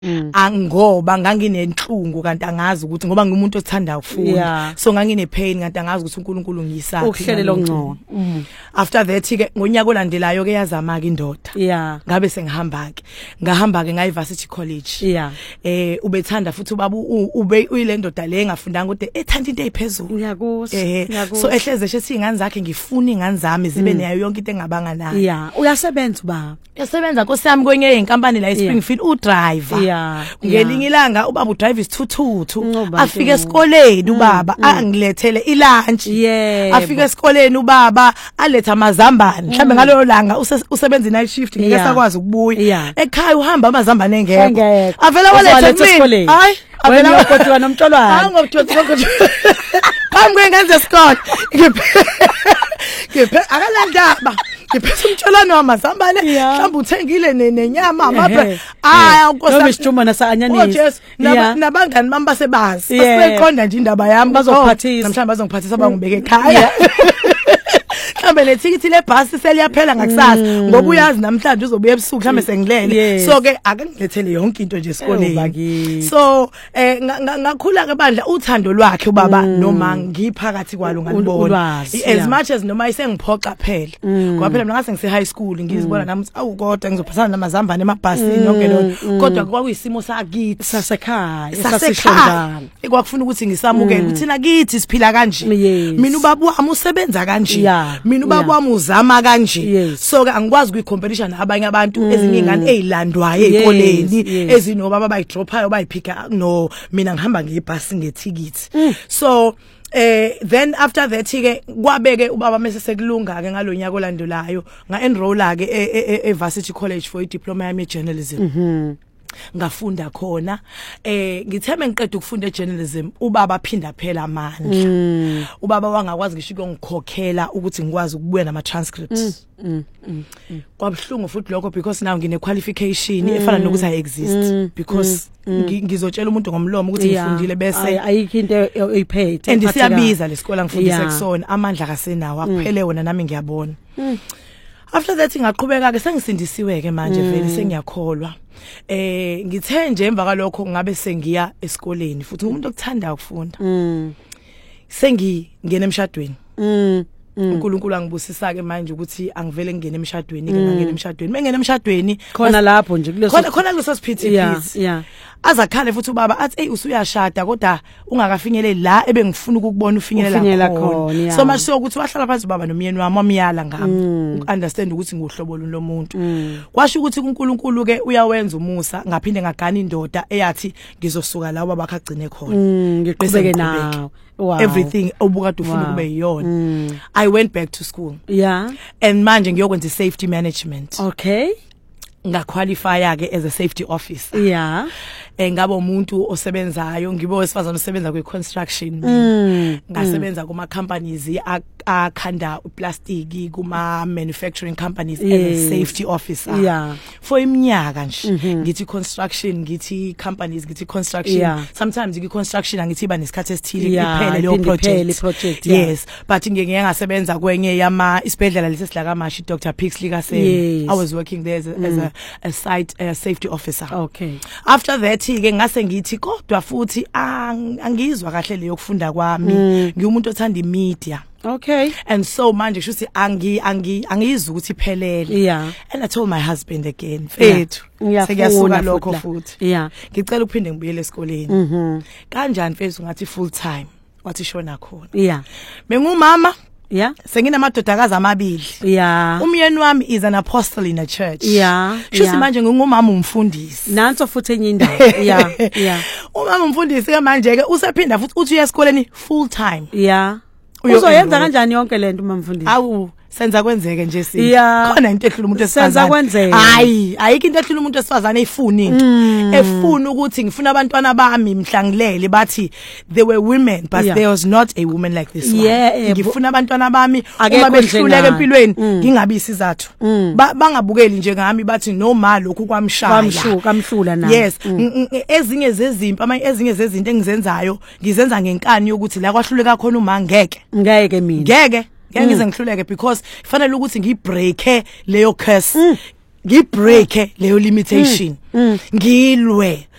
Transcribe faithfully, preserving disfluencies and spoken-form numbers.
angoba nganginenhlungu kanti angazi ukuthi ngoba ngumuntu othanda ukufunda so ngangine pain kanti angazi ukuthi uNkulunkulu ngiyisaphi ukuhlelelo ngcono. After that ke ngonyaka olandelayo ke yazama ke indoda yeah ngabe sengihamba ke ngahamba ke ngayivarsity college yeah eh ubethanda futhi ubaba ube uyile ndoda le engafundanga ukuthi ethanda into eziphezulu ngiyakuza eh so ehleze shethi ingane zakhe ngifuna ingane zami zibe nayo yonke into engabanga nayo yeah uyasebenza ubaba yasebenza nkosiyami kwenye inkampani la eSpringfield u driver yeah ngelinye ilanga ubaba u drive isithuthuthu afike esikoleni ubaba angilethele ilunch yeah afike esikoleni ubaba aletha amazambane mhlambe ngalo langa usebenza night shift ngeke sakwazi ukubuya ekhaya uhamba amazambane engekho avela waletha kimi hayi avela wakodwa nomtolwana hayi ngobuthothi konke phambi ngenze isikole ngiphe akalandaba ngiphethe umtholwana wamazambane mhlawumbe uthengile nenyama amapha aya unkosijuma nasanyanisi nabangani bami basebazi basiqonda nje indaba yami bazophathisa namhlanje bazongiphathisa bangibeke ekhaya mhlambe nethikithi lebhasi seliyaphela ngakusasa ngoba uyazi namhlanje uzobuya ebusuku mhlambe sengilele so ke akangilethele yonke into nje esikoleni so eh ngakhula ke bandla uthando lwakhe ubaba noma ngiphakathi kwalo nganibona as much as noma isengiphoxa phela ngoba phela mina ngase ngise high school ngizibona nami awu kodwa ngizophathana namazambane emabhasini yonke lonto kodwa kwakuyisimo sakithi sasekhaya sasishondana ekwakufuna ukuthi ngisamukele ukuthi thina kithi siphila kanje mina ubaba wami usebenza kanje mina ubaba wami uzama kanje so ke angikwazi ukuyicompetition nabanye abantu ezinye ingane ezilandwayo ezikoleni ezinobaba bayidropayo bayiphika no mina ngihamba ngebhasi ngetikithi so eh then after that ke kwabeke ubaba mase sekulunga ke ngalonyaka olandelayo nga enrolla ke e Varsity College for idiploma yami ejournalism mhm ngafunda khona eh ngitheme ngiqeda ukufunda ejournalism ubaba phinda phela amandla ubaba wangakwazi ngisho ukungikhokhela ukuthi ngikwazi ukubuya nama transcripts kwabhlungu futhi lokho because now ngine qualification efana nokuthi I exist because ngizotshela umuntu ngomlomo ukuthi ngifundile bese ayikho into oyiphethe and siyabiza lesikole ngifundise kusona amandla kasenawo akuphele wona nami ngiyabona. After that ngaqhubeka ke sengisindisiwe ke manje vele sengiyakholwa eh ngithe nje emva kalokho ngabe sengiya esikoleni futhi umuntu okuthanda ukufunda sengingena emshadweni uNkulunkulu angibusisa ke manje ukuthi angivele ngene emshadweni ke ngangena emshadweni mengena emshadweni khona lapho nje kuleso khona khona kuleso siphithiphithi yeah azakhale futhi ubaba athi hey usuyashada kodwa ungakafinyeleli la ebengifuna ukubona ufinyelela khona so manje sokuthi wahlala phansi baba nomyeni wami wamyala ngami ukunderstand ukuthi nguhlobo lomuntu kwasho ukuthi uNkulunkulu ke uyawenza umusa ngaphinde ngagana indoda eyathi ngizosuka la ubaba akagcine khona ngiqhubeke nawo wow everything obukade ufuna kube yiyona I went back to school yeah and manje ngiyokwenza safety management okay ngaqualifya ke as a safety officer yeah engaba umuntu osebenzayo ngibo wesifazana osebenza kwe construction ngasebenza kuma companies akhanda uplastic kuma manufacturing companies as a safety officer yeah for iminyaka nje ngithi construction ngithi companies ngithi construction sometimes ngithi construction angithi ba nesikhathi esithile iphele leyo project yes but ngeke ngasebenza kwenye yama isibedlela lesisila Mashi Doctor Pixley Kaseni I was working there as a, as a, a site uh, safety officer okay after that ke ngase ngithi kodwa futhi angizwa kahle leyo kufunda kwami ngiumuntu othanda imedia okay and so manje shuthi angi angi angizwa ukuthi iphelele yeah and I told my husband again fethu sekuyasuka lokho futhi yeah ngicela ukuphinde ngibuyele esikoleni mhm kanjani fethu ngathi full time wathi shona khona yeah bengumama yeah senginamadodakazi amabili yeah umyeni wami is an apostle in a church yeah shuthi manje ngingumama umfundisi nanso futhi enye indawo yeah yeah umama umfundisi ke manje ke usephinda futhi uthi uya esikoleni full time yeah uzoyenza kanjani yonke lento uma mfundisi awu senza kwenzeke nje sithi yeah. khona into ehlula umuntu esifazane senza kwenzeke hayi ayikho into ehlula umuntu esifazane efuna into mm. efuna ukuthi ngifuna abantwana bami mhlangilele bathi they were women but yeah. there was not a woman like this yeah, one ngifuna abantwana bami uma behluleka empilweni ngingabi isizathu mm. ba, bangabukeli nje ngami bathi noma lokhu kwamshaya kwamshuka kamhlula na yes mm. ezinye zezimpi ama ezinye zezinto engizenzayo ngizenza ngenkani yokuthi la kwahluleka khona uma ngeke ngeke mina ngeke ngeke ngize ngihluleke because kufanele ukuthi ngibreake leyo curse mm. ngibreak leyo limitation ngilwe